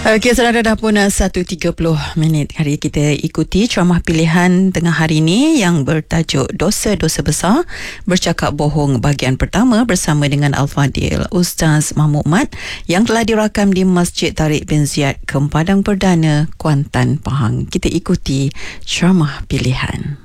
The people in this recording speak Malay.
Okey, saudara, dah pun 1.30 minit. Hari kita ikuti ceramah pilihan tengah hari ini yang bertajuk Dosa-Dosa Besar, Bercakap Bohong bahagian pertama bersama dengan Al-Fadil Ustaz Mahmud Mat yang telah dirakam di Masjid Tariq bin Ziyad, Padang Perdana, Kuantan, Pahang. Kita ikuti ceramah pilihan.